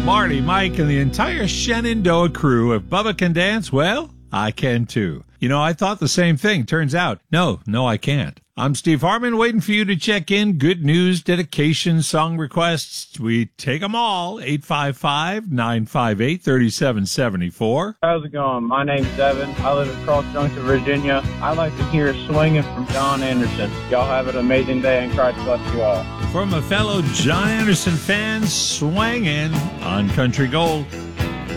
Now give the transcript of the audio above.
Marty, Mike, and the entire Shenandoah crew. If Bubba can dance, well, I can too. You know, I thought the same thing. Turns out, no, I can't. I'm Steve Harmon, waiting for you to check in. Good news, dedications, song requests. We take them all. 855-958-3774. How's it going? My name's Evan. I live in Cross Junction, Virginia. I like to hear Swinging from John Anderson. Y'all have an amazing day, and Christ bless you all. From a fellow John Anderson fan, swinging on Country Gold.